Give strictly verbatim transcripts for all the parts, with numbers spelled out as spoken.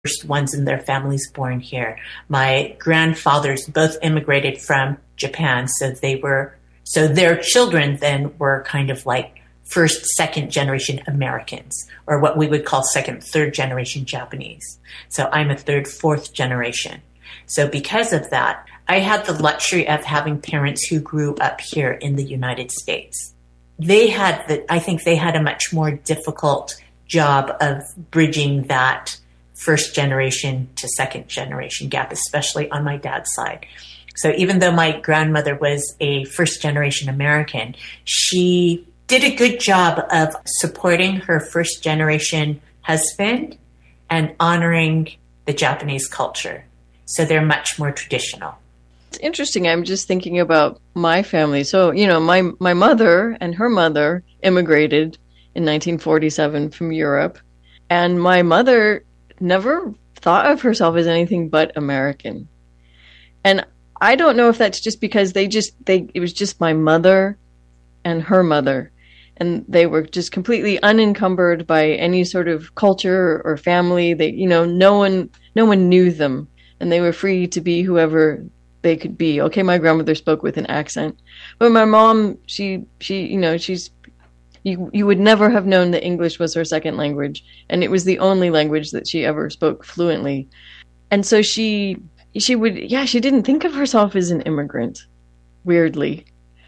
first ones in their families born here. My grandfathers both immigrated from Japan, so they were, so their children then were kind of like first, second generation Americans, or what we would call second, third generation Japanese. So I'm a third, fourth generation. So because of that, I had the luxury of having parents who grew up here in the United States. They had the, I think they had a much more difficult job of bridging that first generation to second generation gap, especially on my dad's side. So even though my grandmother was a first generation American, she did a good job of supporting her first generation husband and honoring the Japanese culture. So they're much more traditional. It's interesting. I'm just thinking about my family. So, you know, my, my mother and her mother immigrated in nineteen forty-seven from Europe. And my mother never thought of herself as anything but American. And I don't know if that's just because they just, they, it was just my mother and her mother. And they were just completely unencumbered by any sort of culture or family. They, you know, no one, no one knew them, and they were free to be whoever they could be. Okay, my grandmother spoke with an accent, but my mom, she, she, you know, she's, you, you would never have known that English was her second language, and it was the only language that she ever spoke fluently. And so she, she would, yeah, she didn't think of herself as an immigrant, weirdly.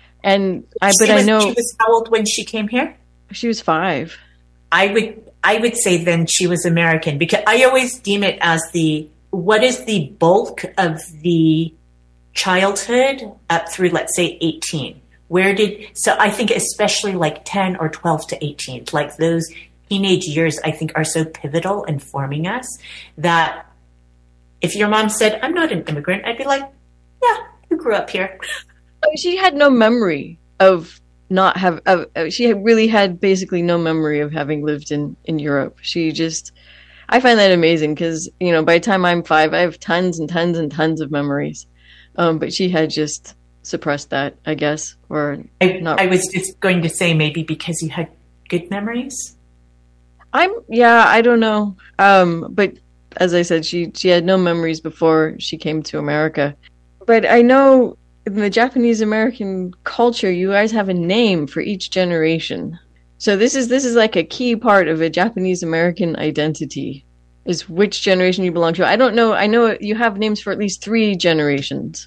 And I, but was, I know she was how old when she came here? She was five. I would, I would say then she was American, because I always deem it as the, what is the bulk of the childhood up through, let's say, eighteen. Where did, so I think especially like ten or twelve to eighteen, like those teenage years, I think are so pivotal in forming us that if your mom said, I'm not an immigrant, I'd be like, yeah, you grew up here. She had no memory of not have, of, she had really had basically no memory of having lived in, in Europe. She just, I find that amazing because, you know, by the time I'm five, I have tons and tons and tons of memories. Um, but she had just suppressed that, I guess, or I, not. I was just going to say maybe because you had good memories. I'm, yeah, I don't know. Um, but as I said, she, she had no memories before she came to America. But I know in the Japanese American culture, you guys have a name for each generation. So this is, this is like a key part of a Japanese American identity. Is which generation you belong to. I don't know. I know you have names for at least three generations.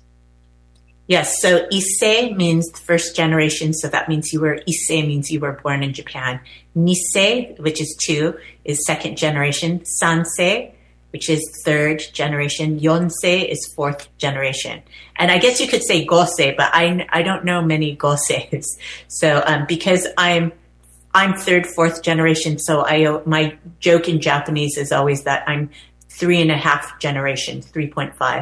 Yes. So Issei means first generation. So that means you were, Issei means you were born in Japan. Nisei, which is two, is second generation. Sansei, which is third generation. Yonsei is fourth generation. And I guess you could say Gosei, but I, I don't know many Goseis. So um, because I'm I'm third, fourth generation, so I my joke in Japanese is always that I'm three and a half generation, three point five.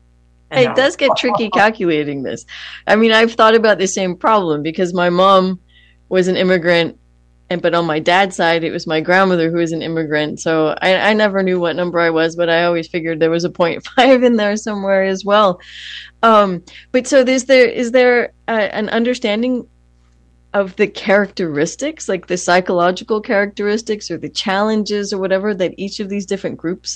It does get tricky calculating this. I mean, I've thought about the same problem because my mom was an immigrant, and but on my dad's side, it was my grandmother who was an immigrant. So I, I never knew what number I was, but I always figured there was a point five in there somewhere as well. Um, but so is there is there uh, an understanding of the characteristics, like the psychological characteristics or the challenges or whatever that each of these different groups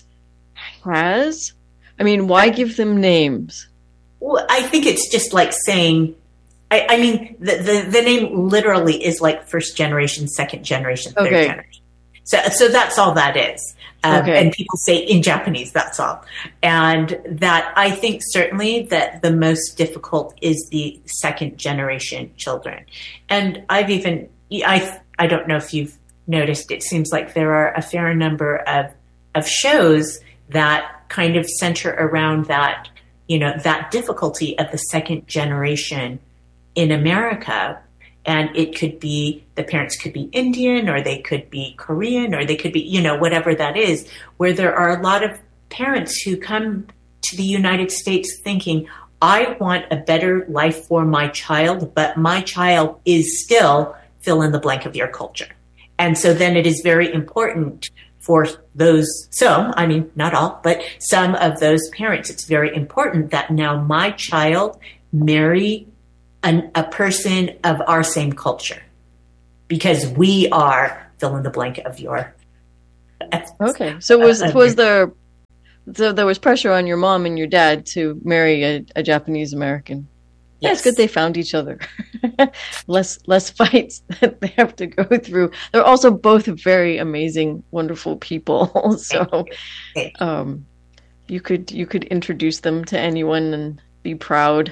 has? I mean, why give them names? Well, I think it's just like saying, I, I mean, the, the, the name literally is like first generation, second generation, third okay. generation. So, so that's all that is. Um, okay. And people say in Japanese, that's all. And that I think certainly that the most difficult is the second generation children. And I've even, I, I don't know if you've noticed, it seems like there are a fair number of, of shows that kind of center around that, you know, that difficulty of the second generation in America. And it could be, the parents could be Indian, or they could be Korean, or they could be, you know, whatever that is, where there are a lot of parents who come to the United States thinking, I want a better life for my child, but my child is still fill in the blank of your culture. And so then it is very important for those, some, I mean, not all, but some of those parents, it's very important that now my child marry An, a person of our same culture, because we are fill in the blank of your. Okay, so was was there So there was pressure on your mom and your dad to marry a, a Japanese American. Yeah, it's good they found each other. less less fights that they have to go through. They're also both very amazing, wonderful people. So um, you could you could introduce them to anyone and be proud.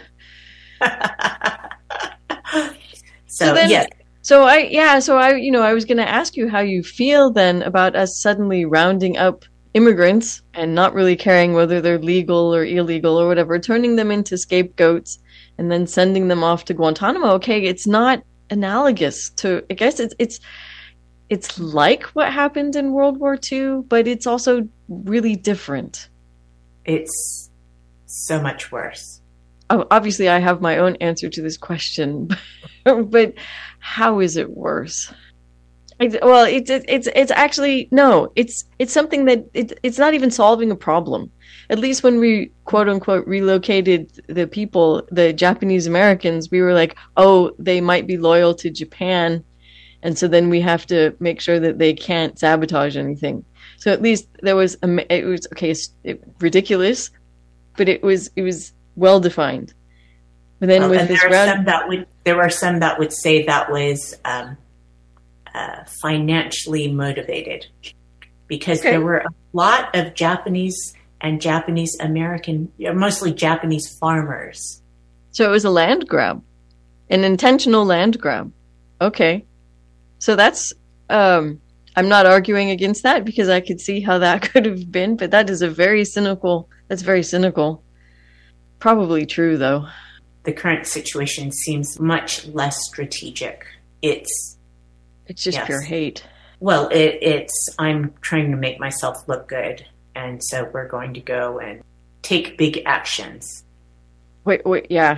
so, so then, yes. So I yeah, so I you know, I was going to ask you how you feel then about us suddenly rounding up immigrants and not really caring whether they're legal or illegal or whatever, turning them into scapegoats and then sending them off to Guantanamo. Okay, it's not analogous to, I guess it's it's it's like what happened in World War Two, but it's also really different. It's so much worse. Oh, obviously, I have my own answer to this question, but how is it worse? It's, well, it's it's it's actually no. It's it's something that it, it's not even solving a problem. At least when we quote unquote relocated the people, the Japanese Americans, we were like, oh, they might be loyal to Japan, and so then we have to make sure that they can't sabotage anything. So at least there was a, it was okay, it's it, ridiculous, but it was it was well defined. But then well, with and this there are round, some that would there are some that would say that was. Um, Uh, financially motivated, because okay. there were a lot of Japanese and Japanese American, mostly Japanese farmers. So it was a land grab, an intentional land grab. Okay. So that's, um, I'm not arguing against that because I could see how that could have been, but that is a very cynical, that's very cynical. Probably true though. The current situation seems much less strategic. It's It's just yes. pure hate. Well, it, it's, I'm trying to make myself look good. And so we're going to go and take big actions. Wait, wait, yeah.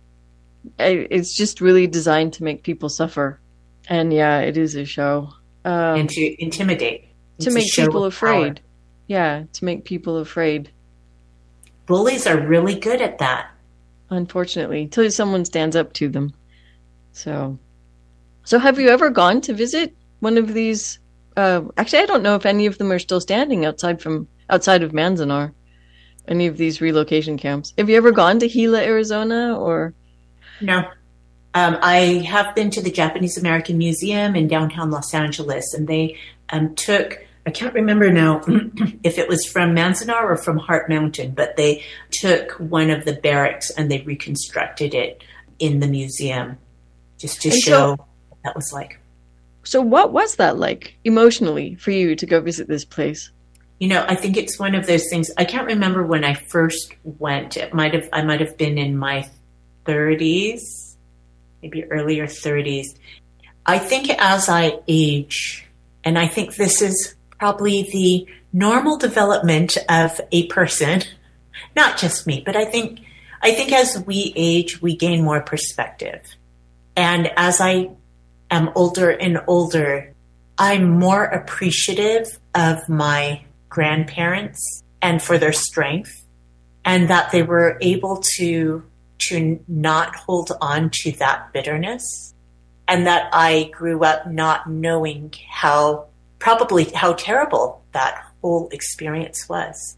It's just really designed to make people suffer. And yeah, it is a show. Um, and to intimidate. To make people afraid. Power. Yeah, to make people afraid. Bullies are really good at that. Unfortunately, until someone stands up to them. So... So have you ever gone to visit one of these? Uh, actually, I don't know if any of them are still standing outside from outside of Manzanar, any of these relocation camps. Have you ever gone to Gila, Arizona, or? No. Um, I have been to the Japanese American Museum in downtown Los Angeles, and they um, took, I can't remember now if it was from Manzanar or from Heart Mountain, but they took one of the barracks and they reconstructed it in the museum just to and show... So- that was like. So what was that like emotionally for you to go visit this place? You know, I think it's one of those things. I can't remember when I first went. It might have I might have been in my thirties, maybe earlier thirties. I think as I age, and I think this is probably the normal development of a person, not just me, but I think I think as we age, we gain more perspective. And as I am older and older, I'm more appreciative of my grandparents and for their strength, and that they were able to to not hold on to that bitterness, and that I grew up not knowing how probably how terrible that whole experience was.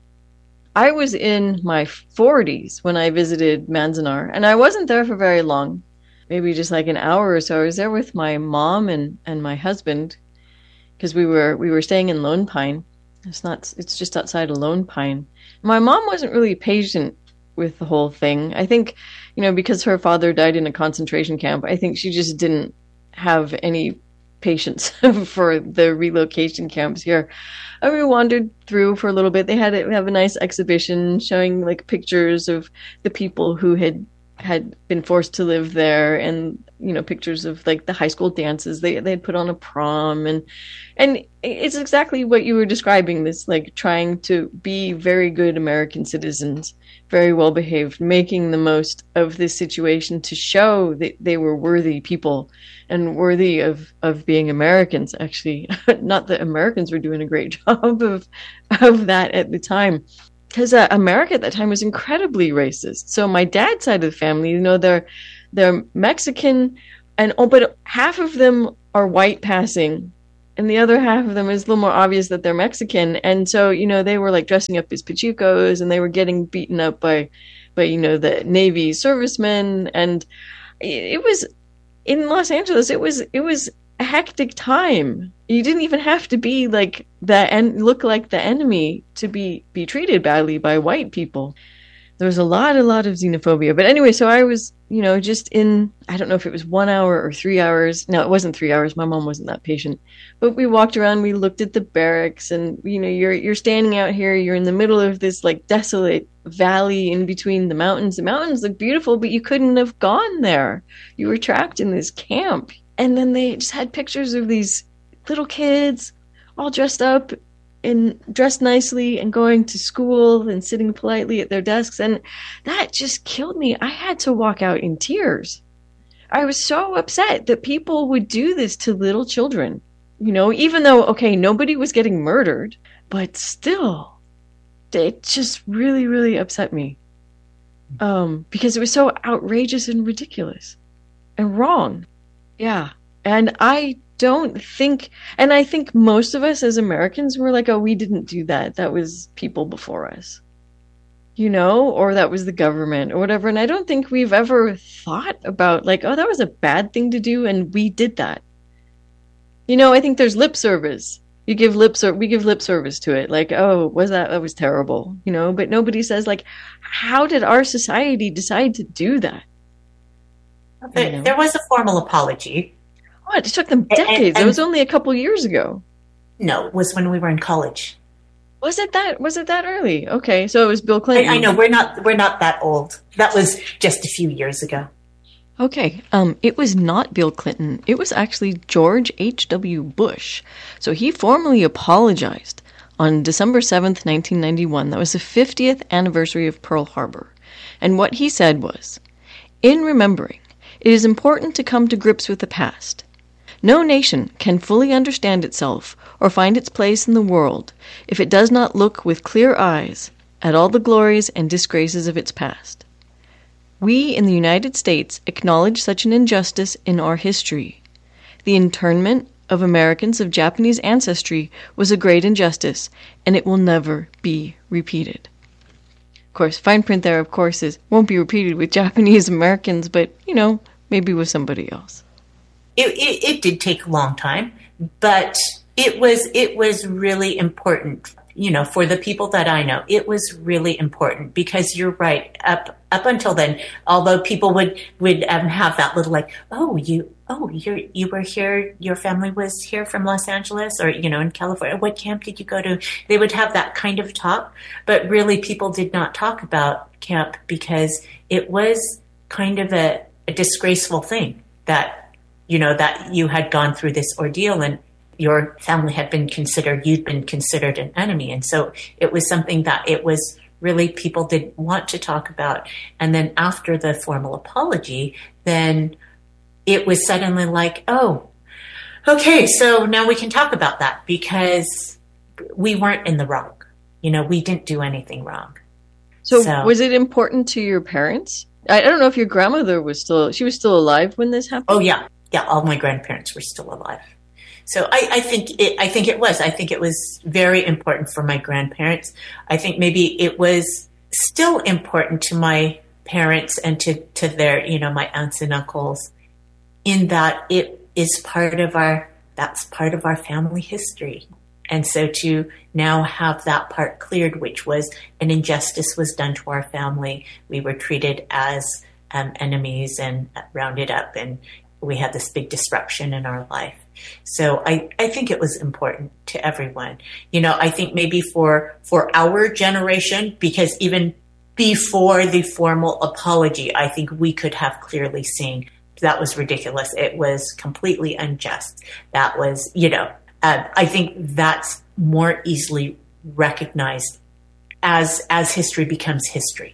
I was in my forties when I visited Manzanar, and I wasn't there for very long. Maybe just like an hour or so. I was there with my mom and, and my husband because we were we were staying in Lone Pine. It's not. It's just outside of Lone Pine. My mom wasn't really patient with the whole thing. I think, you know, because her father died in a concentration camp, I think she just didn't have any patience for the relocation camps here. And we wandered through for a little bit. They had a, have a nice exhibition showing like pictures of the people who had had been forced to live there, and you know, pictures of like the high school dances they they had put on a prom, and and it's exactly what you were describing, this like trying to be very good American citizens, very well behaved, making the most of this situation to show that they were worthy people and worthy of of being Americans. Actually, not that Americans were doing a great job of of that at the time. Because uh, America at that time was incredibly racist. So my dad's side of the family, you know, they're they're Mexican, and oh, but half of them are white passing, and the other half of them is a little more obvious that they're Mexican. And so, you know, they were like dressing up as Pachucos, and they were getting beaten up by, by, you know, the Navy servicemen. And it was in Los Angeles, it was, it was a hectic time. You didn't even have to be like that and look like the enemy to be, be treated badly by white people. There was a lot, a lot of xenophobia. But anyway, so I was, you know, just in, I don't know if it was one hour or three hours. No, it wasn't three hours. My mom wasn't that patient. But we walked around, we looked at the barracks, and, you know, you're you're standing out here, you're in the middle of this, like, desolate valley in between the mountains. The mountains look beautiful, but you couldn't have gone there. You were trapped in this camp. And then they just had pictures of these little kids all dressed up and dressed nicely and going to school and sitting politely at their desks. And that just killed me. I had to walk out in tears. I was so upset that people would do this to little children, you know, even though, okay, nobody was getting murdered, but still, it just really, really upset me. Um, because it was so outrageous and ridiculous and wrong. Yeah. And I don't think, and I think most of us as Americans were like, oh, we didn't do that. That was people before us, you know, or that was the government or whatever. And I don't think we've ever thought about like, oh, that was a bad thing to do, and we did that. You know, I think there's lip service. You give lip ser- we give lip service to it. Like, oh, was that, that was terrible, you know, but nobody says like, how did our society decide to do that? There, you know? There was a formal apology. What? It took them decades. And, and, it was only a couple years ago. No, it was when we were in college. Was it that? Was it that early? Okay, so it was Bill Clinton. I, I know we're not we're not that old. That was just a few years ago. Okay, um, it was not Bill Clinton. It was actually George H W Bush. So he formally apologized on December seventh, nineteen ninety-one. That was the fiftieth anniversary of Pearl Harbor. And what he said was, "In remembering, it is important to come to grips with the past. No nation can fully understand itself or find its place in the world if it does not look with clear eyes at all the glories and disgraces of its past. We in the United States acknowledge such an injustice in our history. The internment of Americans of Japanese ancestry was a great injustice, and it will never be repeated." Of course, fine print there, of course, is won't be repeated with Japanese Americans, but, you know, maybe with somebody else. It, it, it did take a long time, but it was it was really important, you know, for the people that I know. It was really important because you're right. Up up until then, although people would would um, have that little like, oh, you oh you you were here, your family was here from Los Angeles, or you know, in California. What camp did you go to? They would have that kind of talk, but really, people did not talk about camp because it was kind of a, a disgraceful thing that. You know, that you had gone through this ordeal and your family had been considered, you'd been considered an enemy. And so it was something that it was really people didn't want to talk about. And then after the formal apology, then it was suddenly like, oh, okay, so now we can talk about that because we weren't in the wrong. You know, we didn't do anything wrong. So, so was it important to your parents? I don't know if your grandmother was still, she was still alive when this happened? Oh, yeah. Yeah, all my grandparents were still alive. So I, I think it, I think it was. I think it was very important for my grandparents. I think maybe it was still important to my parents and to, to their, you know, my aunts and uncles in that it is part of our, that's part of our family history. And so to now have that part cleared, which was an injustice was done to our family. We were treated as um, enemies and rounded up, and we had this big disruption in our life. So I, I think it was important to everyone. You know, I think maybe for, for our generation, because even before the formal apology, I think we could have clearly seen that was ridiculous. It was completely unjust. That was, you know, uh, I think that's more easily recognized as, as history becomes history.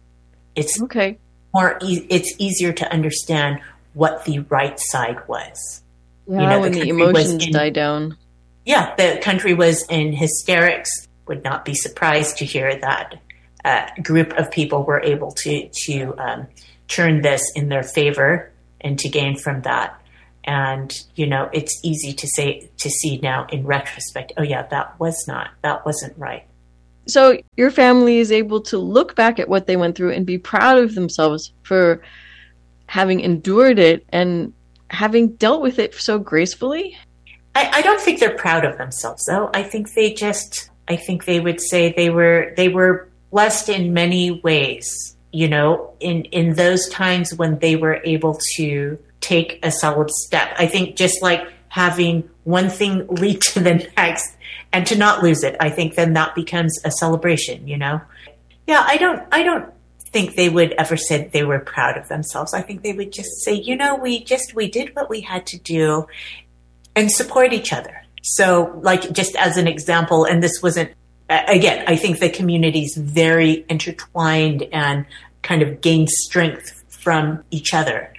It's okay. more, e- it's easier to understand what the right side was. Yeah, you know, when the, the emotions in, die down. Yeah, the country was in hysterics. Would not be surprised to hear that a group of people were able to to um, turn this in their favor and to gain from that. And, you know, it's easy to say, to see now in retrospect, oh yeah, that was not, that wasn't right. So your family is able to look back at what they went through and be proud of themselves for having endured it and having dealt with it so gracefully? I, I don't think they're proud of themselves, though. I think they just, I think they would say they were, they were blessed in many ways, you know, in, in those times when they were able to take a solid step. I think just like having one thing lead to the next and to not lose it, I think then that becomes a celebration, you know? Yeah, I don't, I don't think they would ever say they were proud of themselves. I think they would just say, you know, we just, we did what we had to do and support each other. So like, just as an example, and this wasn't, again, I think the community's very intertwined and kind of gained strength from each other.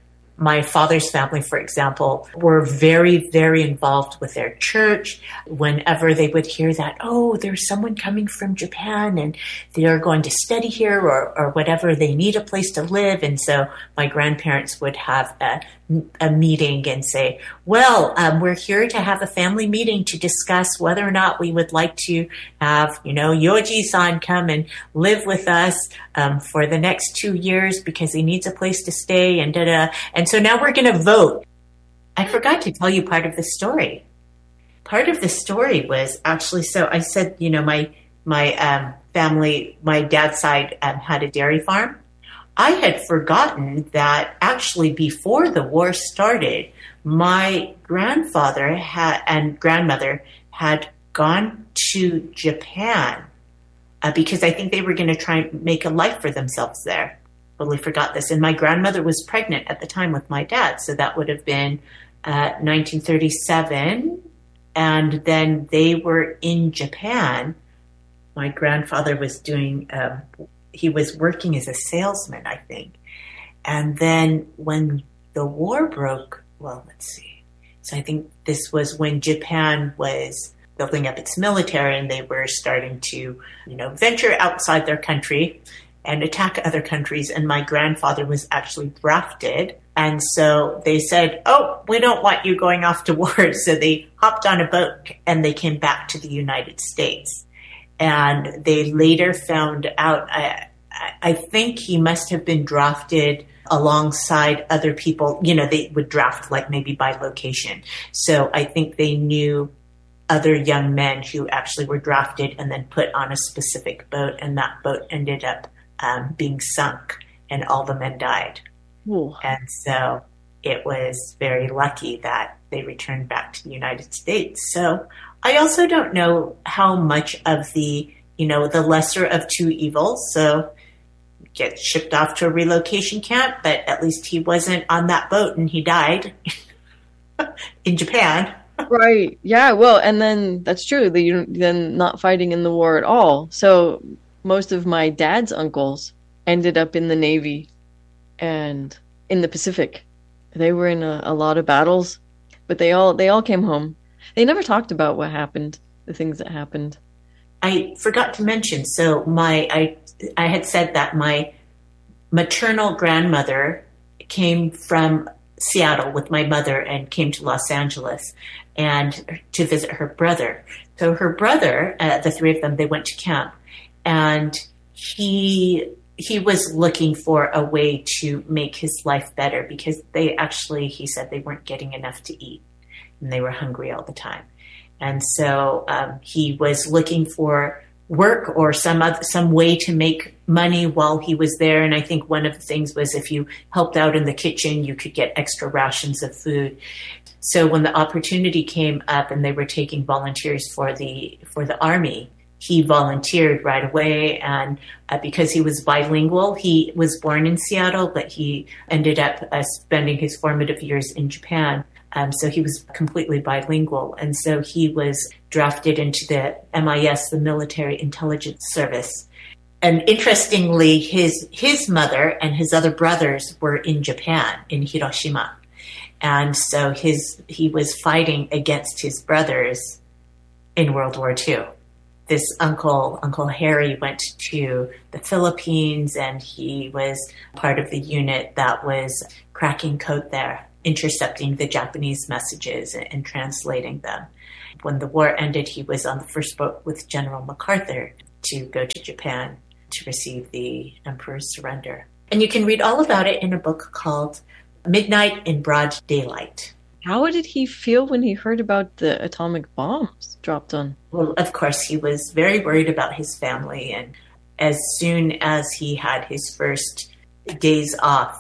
My father's family, for example, were very, very involved with their church. Whenever they would hear that, oh, there's someone coming from Japan and they're going to study here or, or whatever, they need a place to live. And so my grandparents would have a, a meeting and say, well, um, we're here to have a family meeting to discuss whether or not we would like to have, you know, Yoji-san come and live with us um, for the next two years because he needs a place to stay and da-da. And so now we're going to vote. I forgot to tell you part of the story. Part of the story was actually, so I said, you know, my, my um, family, my dad's side um, had a dairy farm. I had forgotten that actually before the war started, my grandfather had, and grandmother had gone to Japan uh, because I think they were going to try and make a life for themselves there. Totally forgot this. And my grandmother was pregnant at the time with my dad. So that would have been uh, nineteen thirty-seven. And then they were in Japan. My grandfather was doing, um, he was working as a salesman, I think. And then when the war broke, well, let's see. So I think this was when Japan was building up its military and they were starting to, you know, venture outside their country and attack other countries. And my grandfather was actually drafted. And so they said, oh, we don't want you going off to war. So they hopped on a boat and they came back to the United States. And they later found out, I, I think he must have been drafted alongside other people. You know, they would draft like maybe by location. So I think they knew other young men who actually were drafted and then put on a specific boat. And that boat ended up Um, being sunk and all the men died. Ooh. And so it was very lucky that they returned back to the United States. So I also don't know how much of the, you know, the lesser of two evils. So get shipped off to a relocation camp, but at least he wasn't on that boat and he died in Japan. Right. Yeah. Well, and then that's true. They then not fighting in the war at all. So most of my dad's uncles ended up in the Navy and in the Pacific. They were in a, a lot of battles, but they all they all came home. They never talked about what happened, the things that happened. I forgot to mention, so my I I had said that my maternal grandmother came from Seattle with my mother and came to Los Angeles and to visit her brother. So her brother, uh, the three of them, they went to camp. And he he was looking for a way to make his life better because they actually, he said, they weren't getting enough to eat and they were hungry all the time. And so um, he was looking for work or some other, some way to make money while he was there. And I think one of the things was if you helped out in the kitchen, you could get extra rations of food. So when the opportunity came up and they were taking volunteers for the for the Army, he volunteered right away. And uh, because he was bilingual, he was born in Seattle, but he ended up uh, spending his formative years in Japan. Um, so he was completely bilingual. And so he was drafted into the M I S, the Military Intelligence Service. And interestingly, his his mother and his other brothers were in Japan, in Hiroshima. And so his he was fighting against his brothers in World War Two. This uncle, Uncle Harry, went to the Philippines and he was part of the unit that was cracking code there. intercepting the Japanese messages and, and translating them. When the war ended, he was on the first boat with General MacArthur to go to Japan to receive the emperor's surrender. And you can read all about it in a book called Midnight in Broad Daylight. How did he feel when he heard about the atomic bombs dropped on? Well, of course, he was very worried about his family. And as soon as he had his first days off,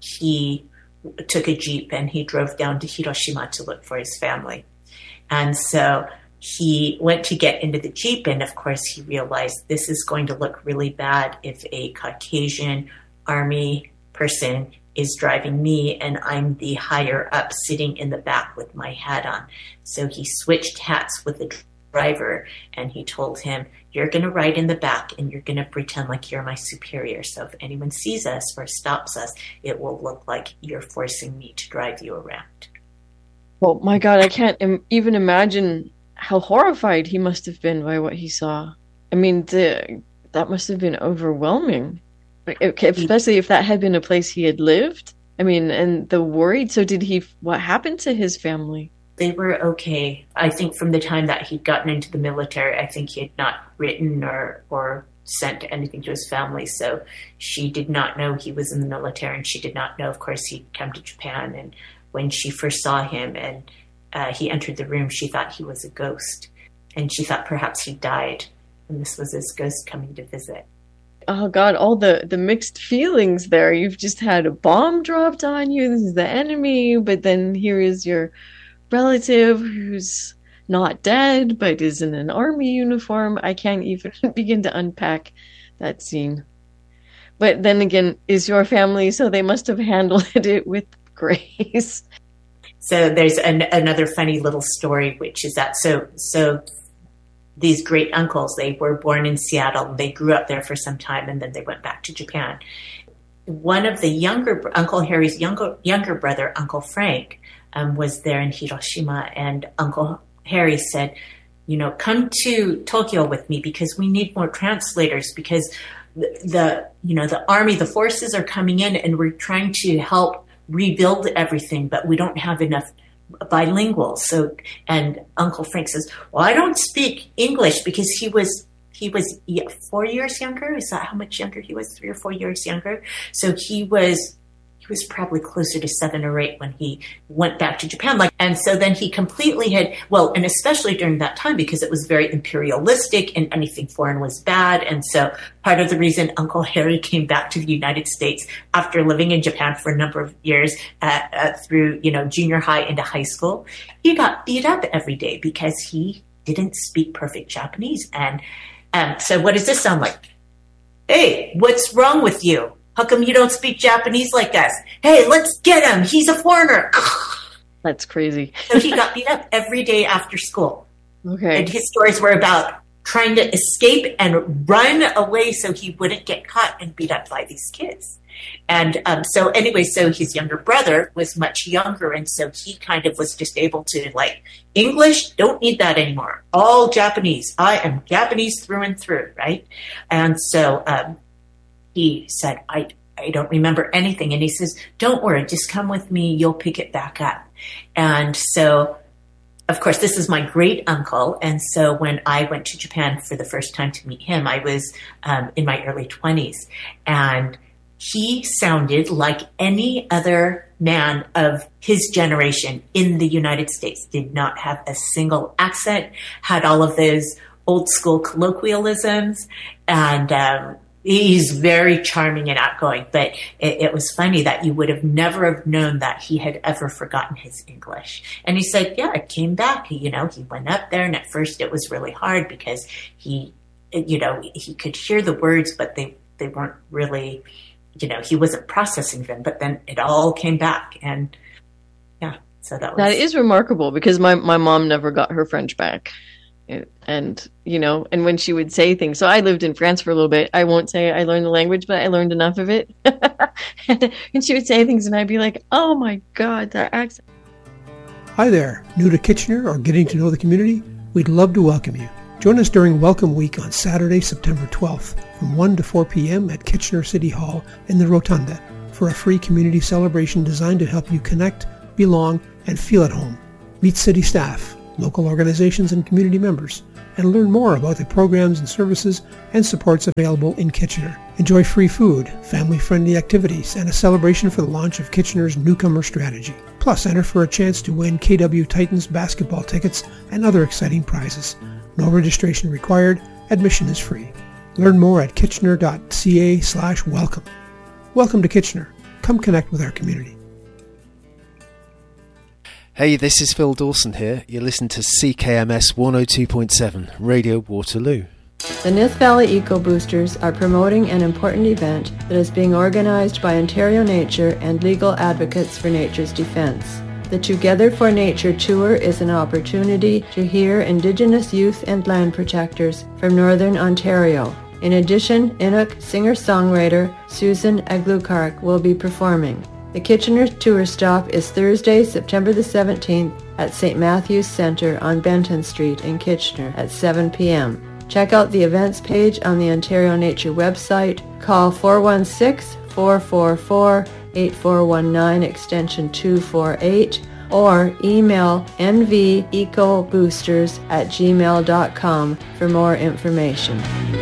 he took a Jeep and he drove down to Hiroshima to look for his family. And so he went to get into the Jeep, and of course he realized this is going to look really bad if a Caucasian army person is driving me and I'm the higher up sitting in the back with my hat on. So he switched hats with the driver and he told him, you're going to ride in the back and you're going to pretend like you're my superior. So if anyone sees us or stops us, it will look like you're forcing me to drive you around. Well, my God, I can't im- even imagine how horrified he must have been by what he saw. I mean, the, that must have been overwhelming, especially if that had been a place he had lived. I mean, and the worried. So did he, what happened to his family? They were okay. I think from the time that he'd gotten into the military, I think he had not written or, or sent anything to his family. So she did not know he was in the military, and she did not know, of course, he'd come to Japan. And when she first saw him and uh, he entered the room, she thought he was a ghost. And she thought perhaps he died, and this was his ghost coming to visit. Oh, God, all the, the mixed feelings there. You've just had a bomb dropped on you. This is the enemy. But then here is your relative who's not dead, but is in an army uniform. I can't even begin to unpack that scene. But then again, is your family, so they must have handled it with grace. So there's an, another funny little story, which is that so so these great uncles, they were born in Seattle. They grew up there for some time, and then they went back to Japan. One of the younger, Uncle Harry's younger younger brother, Uncle Frank, um, was there in Hiroshima, and Uncle Harry said, you know, come to Tokyo with me because we need more translators, because the, the you know the army, the forces are coming in, and we're trying to help rebuild everything, but we don't have enough bilingual. So, and Uncle Frank says, well, I don't speak English, because he was, he was four years younger. Is that how much younger he was? Three or four years younger. So he was, he was probably closer to seven or eight when he went back to Japan. Like, and so then he completely had, well, and especially during that time, because it was very imperialistic and anything foreign was bad. And so part of the reason Uncle Harry came back to the United States after living in Japan for a number of years, uh, uh, through, you know, junior high into high school, he got beat up every day because he didn't speak perfect Japanese. And um, so what does this sound like? Hey, what's wrong with you? How come you don't speak Japanese like us? Hey, let's get him. He's a foreigner. That's crazy. So he got beat up every day after school. Okay. And his stories were about trying to escape and run away so he wouldn't get caught and beat up by these kids. And um, so anyway, so his younger brother was much younger. And so he kind of was just able to, like, English, don't need that anymore. All Japanese. I am Japanese through and through, right? And so um, he said, I, I don't remember anything. And he says, don't worry, just come with me. You'll pick it back up. And so, of course, this is my great uncle. And so when I went to Japan for the first time to meet him, I was um, in my early twenties. And he sounded like any other man of his generation in the United States, did not have a single accent, had all of those old school colloquialisms, and um, he's very charming and outgoing. But it, it was funny that you would have never have known that he had ever forgotten his English. And he said, yeah, it came back. You know, he went up there, and at first it was really hard because he, you know, he could hear the words, but they, they weren't really, you know, he wasn't processing them, but then it all came back. And yeah, so that was... That is remarkable, because my, my mom never got her French back. And, you know, and when she would say things, so I lived in France for a little bit. I won't say I learned the language, but I learned enough of it. And she would say things and I'd be like, oh my God, that accent. Hi there, new to Kitchener or getting to know the community? We'd love to welcome you. Join us during Welcome Week on Saturday, September twelfth from one to four p.m. at Kitchener City Hall in the Rotunda for a free community celebration designed to help you connect belong, and feel at home. Meet city staff, local organizations, and community members, and learn more about the programs and services and supports available in Kitchener. Enjoy free food, family-friendly activities, and a celebration for the launch of Kitchener's Newcomer Strategy. Plus, enter for a chance to win K W Titans basketball tickets and other exciting prizes. No registration required. Admission is free. Learn more at kitchener.ca slash welcome. Welcome to Kitchener. Come connect with our community. Hey, this is Phil Dawson here. You're listening to C K M S one oh two point seven, Radio Waterloo. The Nith Valley Eco Boosters are promoting an important event that is being organized by Ontario Nature and legal advocates for nature's defense. The Together for Nature Tour is an opportunity to hear Indigenous youth and land protectors from Northern Ontario. In addition, Inuk singer-songwriter Susan Aglukark will be performing. The Kitchener tour stop is Thursday, September the seventeenth at Saint Matthew's Centre on Benton Street in Kitchener at seven p.m. Check out the events page on the Ontario Nature website, call four one six, four four four, eight four one nine extension two four eight or email n v eco boosters at gmail dot com for more information.